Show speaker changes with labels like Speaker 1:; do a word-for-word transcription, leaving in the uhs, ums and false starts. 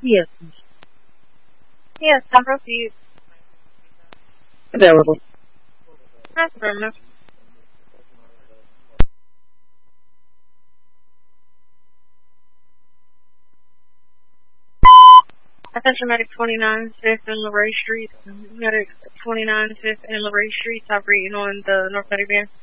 Speaker 1: Yes.
Speaker 2: Yes, I'll proceed.
Speaker 1: Available.
Speaker 2: Affirmative. Attention Medic twenty-nine, fifth and LeRae Street. Medic twenty-nine, fifth and LeRae Street, operating on the North Medic van.